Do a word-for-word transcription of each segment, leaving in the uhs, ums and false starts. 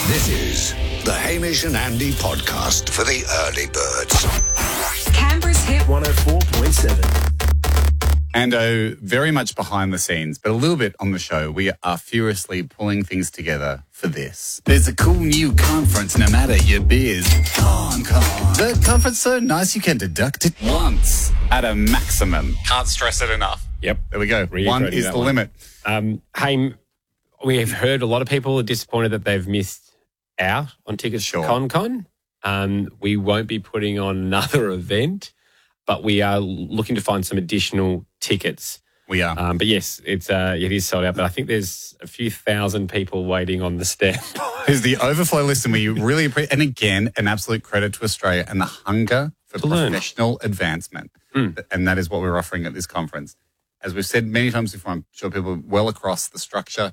This is the Hamish and Andy podcast for the early birds. Canberra's Hit one oh four point seven. Ando, very much behind the scenes, but a little bit on the show. We are furiously pulling things together for this. There's a cool new conference, no matter your biz. Con, con. The conference so nice you can deduct it once at a maximum. Can't stress it enough. Yep. There we go. Reiterating One is that the one. limit. Um, hey, we have heard a lot of people are disappointed that they've missed out on tickets Sure. to ConCon. Um, we won't be putting on another event, but we are looking to find some additional tickets. We are. Um, but yes, it's uh, it is sold out. But I think there's a few thousand people waiting on the stand. Here's the overflow list, and we really appreciate, and again, an absolute credit to Australia and the hunger for To learn. professional advancement. Mm. And that is what we're offering at this conference. As we've said many times before, I'm sure people are well across the structure.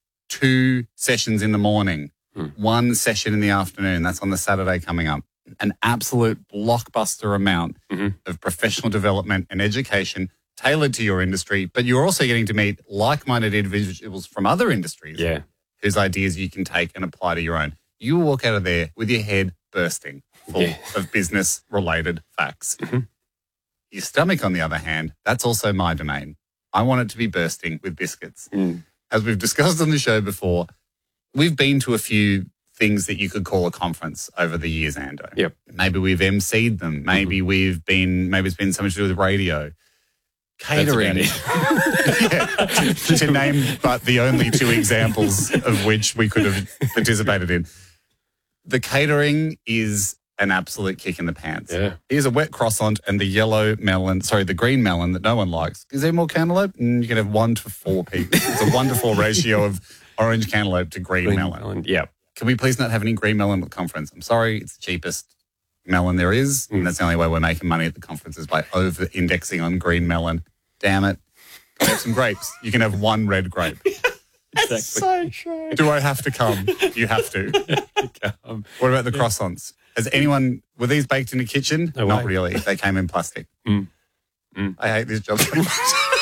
Two sessions in the morning, Mm. one session in the afternoon. That's on the Saturday coming up. An absolute blockbuster amount Mhm. of professional development and education tailored to your industry, but you're also getting to meet like-minded individuals from other industries Yeah. whose ideas you can take and apply to your own. You will walk out of there with your head bursting full Yeah. of business-related facts. Mhm. Your stomach, on the other hand, that's also my domain. I want it to be bursting with biscuits. Mm. As we've discussed on the show before, we've been to a few things that you could call a conference over the years, Ando. Yep. Maybe we've emceed them. Maybe Mm-hmm. we've been, maybe it's been something to do with radio. Catering. That's Yeah, to, to name but the only two examples of which we could have participated in. The catering is an absolute kick in the pants. Yeah. Here's a wet croissant and the yellow melon, sorry, the green melon that no one likes. Is there more cantaloupe? Mm, you can have one to four people. It's a one to four ratio of orange cantaloupe to green, Green melon. melon, yeah. Can we please not have any green melon at the conference? I'm sorry, it's the cheapest melon there is, and that's the only way we're making money at the conference is by over-indexing on green melon. Damn it. Can we have some grapes? You can have one red grape. Exactly. So true. Do I have to come? You have to. Um, What about the croissants? Has anyone, were these baked in a kitchen? No Not way. really. They came in plastic. Mm. Mm. I hate this job so much.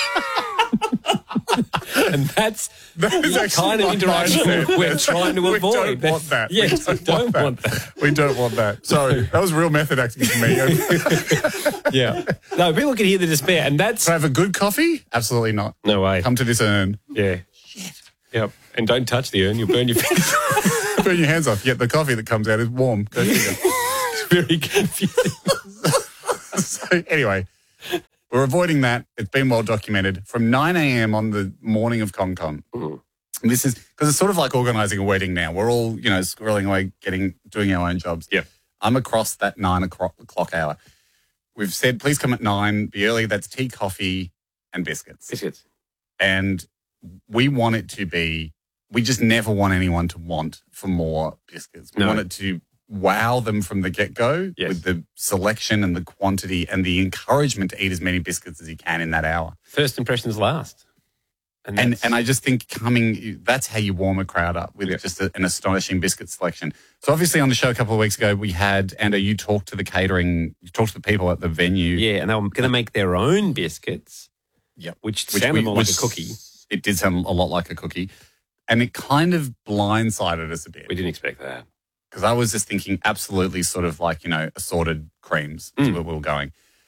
and that's That is the actually kind of my interaction mindset. we're trying to We avoid. don't want that. Yes, we don't want that. We don't want that. Sorry, that was real method acting for me. Yeah. No, people can hear the despair, and that's... Can I have a good coffee? Absolutely not. No way. Come to this urn. Yeah. Shit. Yep. And don't touch the urn, you'll burn your fingers. Burn your hands off. Yet the coffee that comes out is warm. Go figure. It's very confusing. So anyway, we're avoiding that. It's been well documented. From nine a.m. on the morning of ConCon. Mm. And this is, because it's sort of like organising a wedding now. We're all, you know, squirreling away, getting, doing our own jobs. Yeah. I'm across that nine o'clock clock hour. We've said, please come at nine, be early. That's tea, coffee and biscuits. Biscuits. And we want it to be, we just never want anyone to want for more biscuits. We No. want it to wow them from the get-go Yes. with the selection and the quantity and the encouragement to eat as many biscuits as you can in that hour. First impressions last. And that's- and I just think coming, that's how you warm a crowd up with Yeah. just a, an astonishing biscuit selection. So obviously on the show a couple of weeks ago, we had, and you talked to the catering, you talked to the people at the venue. Yeah, and they were going to make their own biscuits. Yep. Which, Which sounded we- more which- like a cookie. It did sound a lot like a cookie. And it kind of blindsided us a bit. We didn't expect that. Because I was just thinking absolutely sort of like, you know, assorted creams is Mm. where we were going.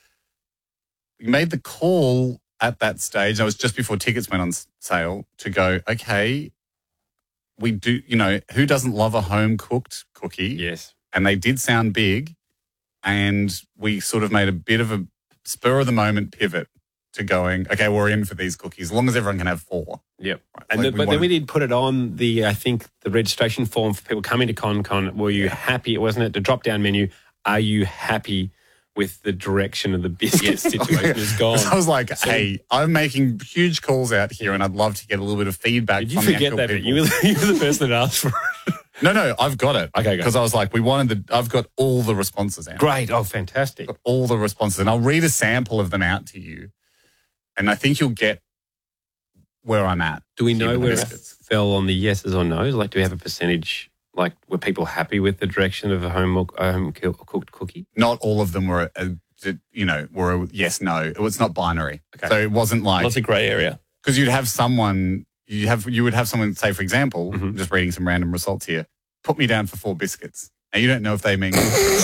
We made the call at that stage, I was just before tickets went on s- sale, to go, okay, we do, you know, who doesn't love a home-cooked cookie? Yes. And they did sound big, and we sort of made a bit of a spur-of-the-moment pivot to going, okay, we're in for these cookies, as long as everyone can have four. Yep. Right, And like the, we but then wanted- we did put it on the, I think, the registration form for people coming to ConCon. Were you happy, wasn't it? The drop-down menu, are you happy with the direction of the biscuit situation is gone? So I was like, So- hey, I'm making huge calls out here and I'd love to get a little bit of feedback Did you from the forget actual that? people. You were, the, you were the person that asked for it. No, no, I've got it. Okay, go. Because I was like, we wanted the, I've got all the responses out. Great. Oh, fantastic. Got all the responses. And I'll read a sample of them out to you. And I think you'll get where I'm at. Do we here know with the where it biscuits. fell on the yeses or no's? Like, do we have a percentage? Like, were people happy with the direction of a home, a home cooked cookie? Not all of them were, a, you know, were a yes, no. It was not binary. Okay. So it wasn't like, Lots of grey area. because you'd have someone, you have, you would have someone say, for example, Mhm. just reading some random results here, put me down for four biscuits. Now, you don't know if they mean...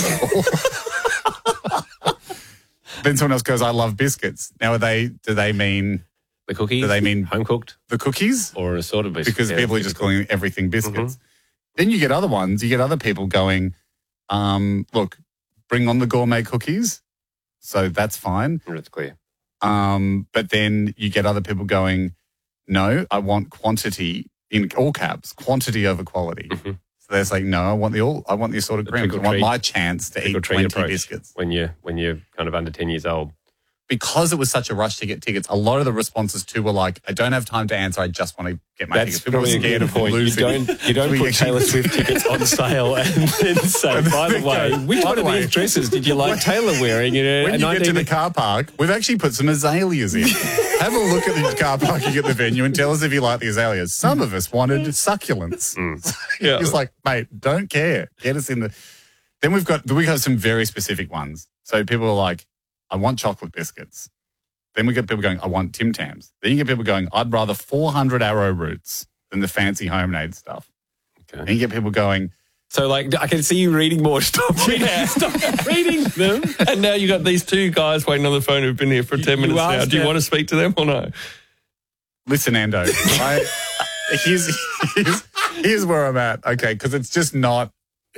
Then someone else goes, I love biscuits. Now, are they? do they mean... The cookies? Do they mean... Home cooked? The cookies? Or a sort of biscuit. Because yeah, people are just calling everything biscuits. Mm-hmm. Then you get other ones. You get other people going, um, look, bring on the gourmet cookies. So that's fine. That's clear. Um, but then you get other people going, no, I want quantity in all caps, quantity over quality. Mm-hmm. So they're saying, no, I want the all, I want the assorted creams. I want my chance to eat twenty biscuits. When you're, when you're kind of under ten years old. Because it was such a rush to get tickets, a lot of the responses too were like, I don't have time to answer, I just want to get my That's tickets. People were scared of losing. You don't, you don't put Taylor Swift tickets on sale and then say, by the way, which one of these dresses did you like Taylor wearing? In a, when a you nineteen... get to the car park, we've actually put some azaleas in. Have a look at the car parking at the venue and tell us if you like the azaleas. Some of us wanted succulents. Mm. So yeah. It's like, mate, don't care. Get us in the... Then we've got, we have some very specific ones. So people are like, I want chocolate biscuits. Then we get people going, I want Tim Tams. Then you get people going, I'd rather four hundred arrowroots than the fancy homemade stuff. Okay. And you get people going... So, like, I can see you reading more. Stop reading, Stop reading them. And now you got these two guys waiting on the phone who've been here for ten minutes now. Do you want to speak to them or no? Listen, Ando, I, here's, here's, here's where I'm at, okay, because it's just not...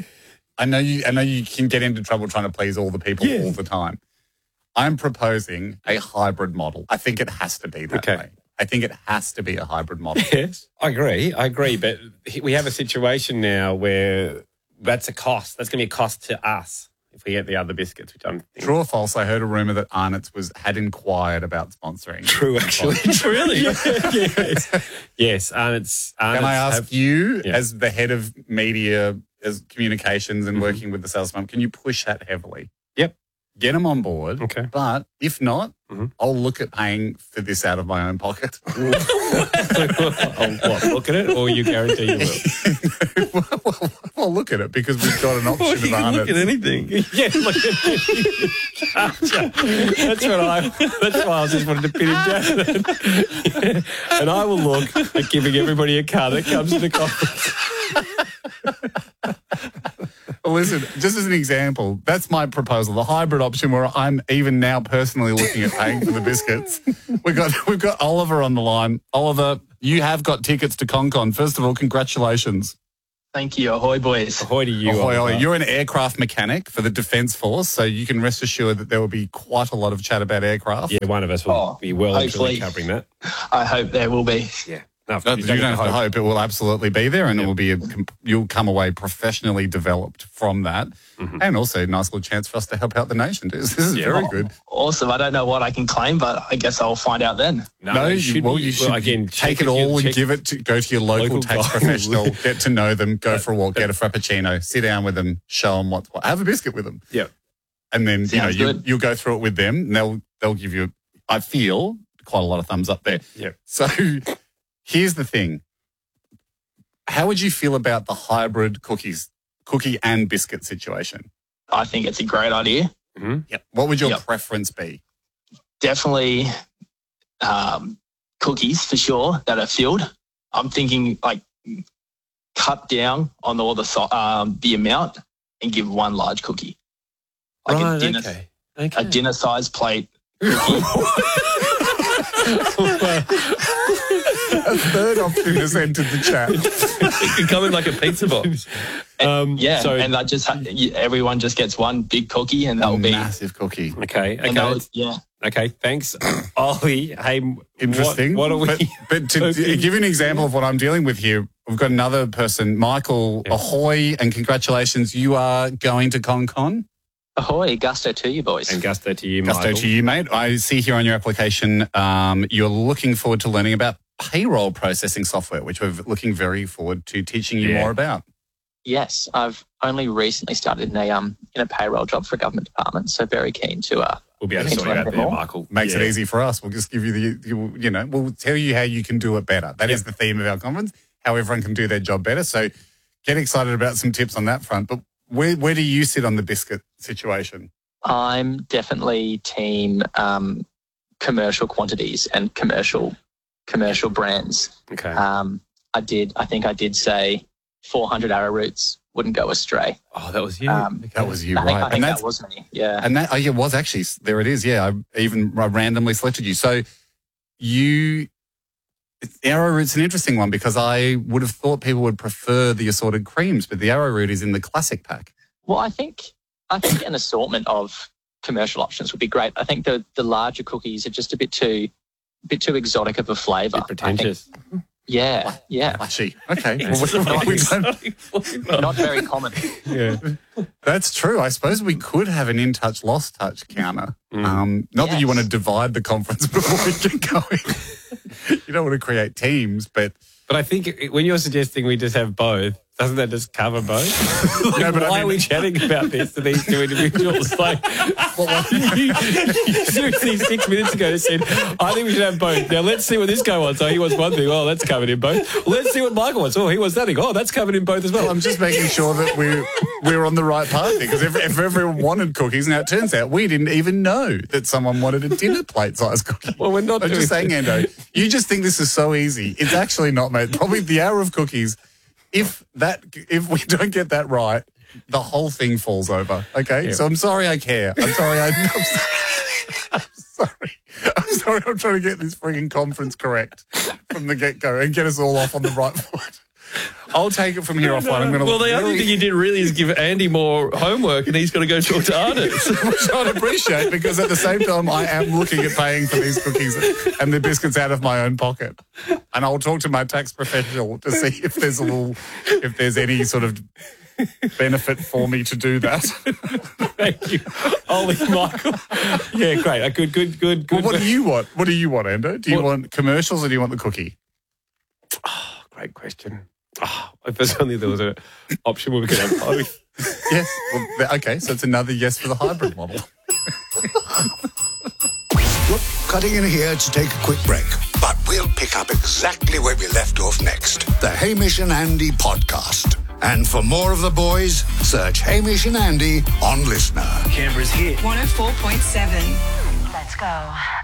I know you. I know you can get into trouble trying to please all the people yeah. all the time. I'm proposing a hybrid model. I think it has to be that okay. way. I think it has to be a hybrid model. Yes, I agree. I agree. But we have a situation now where that's a cost. That's going to be a cost to us if we get the other biscuits, which I'm thinking. True or false? I heard a rumour that Arnott's was had inquired about sponsoring. True, actually. Really? yes. Yes, Arnott's. Arnott's can I ask have, you, yeah. as the head of media, as communications and mm-hmm. working with the sales firm, can you push that heavily? Yep. Get them on board. Okay. But if not, mm-hmm. I'll look at paying for this out of my own pocket. I'll what, look at it, or you guarantee you will? well, well, well, look at it because we've got an option well, of you can Arnott's. Look at anything. Yeah, look at it. That's what I. That's why I just wanted to pin him down. Yeah. And I will look at giving everybody a car that comes to the conference. Well, listen, just as an example, that's my proposal, the hybrid option where I'm even now personally looking at paying for the biscuits. We've got we've got Oliver on the line. Oliver, you have got tickets to ConCon. First of all, congratulations. Thank you. Ahoy, boys. Ahoy to you. Ahoy, ahoy. You're an aircraft mechanic for the Defence Force, so you can rest assured that there will be quite a lot of chat about aircraft. Yeah, one of us will oh, be well and truly covering that. I hope there will be. Yeah. No, no, you don't have to hope. It will absolutely be there, and yep. it will be. A, you'll come away professionally developed from that, mm-hmm. and also a nice little chance for us to help out the nation. This is yeah. very good. Awesome. I don't know what I can claim, but I guess I'll find out then. No, no you, should well, you should well, again take it all and give it to go to your local, local tax guy. professional, get to know them, go for a walk, get a frappuccino, sit down with them, show them what's what, have a biscuit with them. Yeah, and then Sounds you know you, you'll go through it with them, and they'll they'll give you, I feel, quite a lot of thumbs up there. Yeah. So here's the thing. How would you feel about the hybrid cookies, cookie and biscuit situation? I think it's a great idea. Mm-hmm. Yep. What would your yep. preference be? Definitely um, cookies for sure that are filled. I'm thinking like cut down on all the um, the amount and give one large cookie, like right, a dinner, okay. Okay. a dinner size plate cookie. A third option has entered the chat. It can come in like a pizza box. Um, yeah, so, and that just ha- everyone just gets one big cookie, and that'll a be massive cookie. Okay, okay, yeah. Okay, thanks, Ollie. Hey, interesting. What, what are we? But, but to, to give you an example of what I'm dealing with here, we've got another person, Michael. Yeah. Ahoy, and congratulations! You are going to ConCon. Ahoy, gusto to you, boys. And gusto to you, Gusto Michael. to you, mate. I see here on your application, um, you're looking forward to learning about payroll processing software, which we're looking very forward to teaching you yeah. more about. Yes, I've only recently started in a um in a payroll job for a government department, so very keen to uh. We'll be able to sort you out there, Michael. Makes yeah. it easy for us. We'll just give you the, you, you know, we'll tell you how you can do it better. That yep. is the theme of our conference, how everyone can do their job better. So get excited about some tips on that front. But where where do you sit on the biscuit situation? I'm definitely team um, commercial quantities and commercial commercial brands. Okay. Um, I did. I think I did say four hundred arrowroots wouldn't go astray. Oh, that was you. Um, That was you, I think, right? I think and that that's, was me. Yeah. and that, oh, yeah, was actually, there it is. Yeah, I even I randomly selected you. So you, arrowroot's an interesting one because I would have thought people would prefer the assorted creams, but the arrowroot is in the classic pack. Well, I think I think an assortment of commercial options would be great. I think the the larger cookies are just a bit too, bit too exotic of a flavour. Bit pretentious. Yeah, yeah. Flashy. Okay. Well, we, we don't, Not very common. Yeah. that's true. I suppose we could have an in-touch, lost-touch counter. Mm. Um, not that you Yes. want to divide the conference before we get going. You don't want to create teams, but... But I think it- when you're suggesting we just have both, doesn't that just cover both? Like, No, but I why mean- are we chatting about this to these two individuals? Like, you, you seriously six minutes ago said, I think we should have both. Now let's see what this guy wants. Oh, he wants one thing. Oh, that's covered in both. Well, let's see what Michael wants. Oh, he wants that thing. Oh, that's covered in both as well. I'm just making sure that we're, we're on the right path here, because if, if everyone wanted cookies, now it turns out we didn't even know that someone wanted a dinner plate size cookie. Well, we're not I'm doing just saying, Ando, you just think this is so easy. It's actually not, mate. Probably the hour of cookies, if that, if we don't get that right, the whole thing falls over. Okay? Yeah. So I'm sorry I care. I'm sorry I... I'm sorry. I'm sorry. I'm sorry I'm trying to get this frigging conference correct from the get-go and get us all off on the right foot. I'll take it from here offline. I'm gonna Well, the really, only thing you did really is give Andy more homework, and he's got to go talk to artists. which I'd appreciate, because at the same time I am looking at paying for these cookies and the biscuits out of my own pocket. And I'll talk to my tax professional to see if there's a little, if there's any sort of benefit for me to do that. Thank you. Holy Michael. Yeah, great. Uh, Good, good, good, Well, good. what do you want? What do you want, Ando? Do you What- want commercials or do you want the cookie? Great question. Oh, if there's only there was an option where we could have both. Yes. Well, th- okay, so it's another yes for the hybrid model. We're cutting in here to take a quick break, but we'll pick up exactly where we left off next. The Hamish and Andy podcast. And for more of the boys, search Hamish and Andy on Listener. Canberra's hit. one oh four point seven. Let's go.